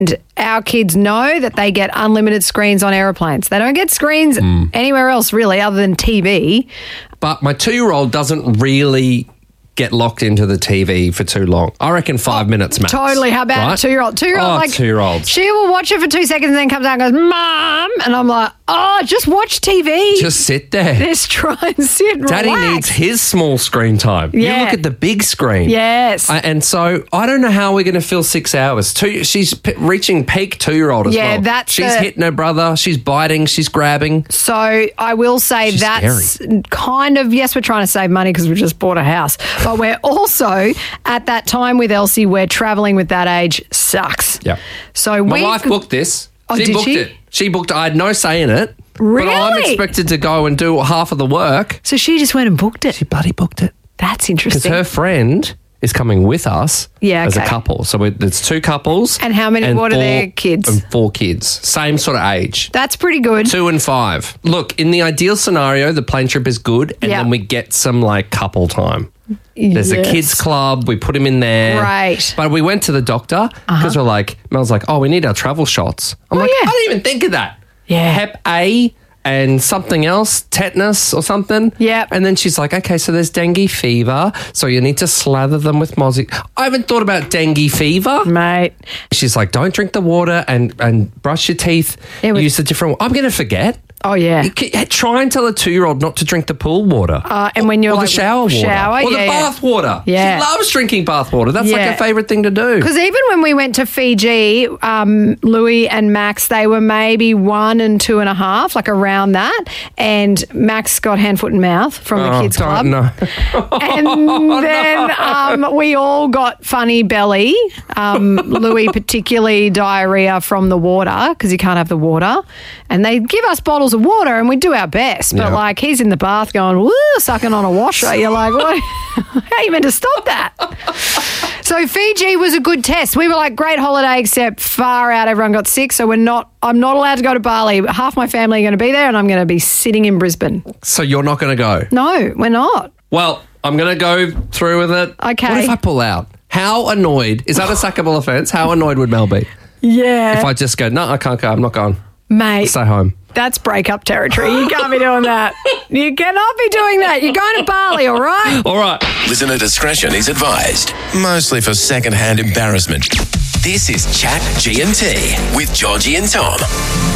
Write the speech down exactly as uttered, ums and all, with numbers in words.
our kids know that they get unlimited screens on aeroplanes. They don't get screens mm. anywhere else really other than T V. But my two-year-old doesn't really get locked into the T V for too long. I reckon five oh, minutes max. Totally. How about right? a two-year-old? Two-year-old, oh, like, two-year-olds. She will watch it for two seconds and then comes out and goes, Mom. And I'm like, oh, just watch T V. Just sit there. Just try and sit and Daddy relax. needs his small screen time. Yeah. You look at the big screen. Yes. I, and so I don't know how we're going to fill six hours. Two, she's p- reaching peak two-year-old as yeah, well. That's she's the, hitting her brother. She's biting. She's grabbing. So I will say she's that's scary. kind of, yes, we're trying to save money because we just bought a house. But we're also at that time with Elsie where travelling with that age sucks. Yeah. So My we wife booked this. Oh, she did booked she? it. She booked it. I had no say in it. Really? But I'm expected to go and do half of the work. So she just went and booked it. She bloody booked it. That's Because interesting. her friend is coming with us Yeah, as a okay. couple. So we- it's two couples. And how many- what are four- their kids? And four kids. Same sort of age. That's pretty good. Two and five. Look, in the ideal scenario, the plane trip is good and Yep. then we get some like couple time. There's Yes. a kids club. We put him in there. Right. But we went to the doctor because we're like, Mel's like, oh, we need our travel shots. I'm Oh, like, yeah. I didn't even think of that. Yeah. Hep A and something else, tetanus or something. Yep. And then she's like, okay, so there's dengue fever. So you need to slather them with mozzie. I haven't thought about dengue fever. Mate. She's like, don't drink the water and, and brush your teeth. Yeah, we- Use a different I'm going to forget. Oh, yeah. You can- Try and tell a two-year-old not to drink the pool water. Uh, and when you're or like the shower water. shower, or yeah, the yeah. bath water. Yeah. She loves drinking bath water. That's like Yeah. her favourite thing to do. Because even when we went to Fiji, um, Louis and Max, they were maybe one and two and a half, like around that. And Max got hand, foot and mouth from the Oh, kids' don't club. know. And then um, we all got funny belly. Um, Louis particularly diarrhea from the water because he can't have the water. And they give us bottles of water and we do our best. But Yeah. like he's in the bath going, woo, sucking on a washer. You're like, what? How are you meant to stop that? So Fiji was a good test. We were like, great holiday, except far out. Everyone got sick. So we're not, I'm not allowed to go to Bali. Half my family are going to be there and I'm going to be sitting in Brisbane. So you're not going to go? No, we're not. Well, I'm going to go through with it. Okay. What if I pull out? How annoyed? Is that a sackable offence? How annoyed would Mel be? Yeah. If I just go, no, I can't go. I'm not going. Mate. Stay home. That's breakup territory. You can't be doing that. You cannot be doing that. You're going to Bali, all right? All right. Listener discretion is advised, mostly for second-hand embarrassment. This is Chat G and T with Georgie and Tom.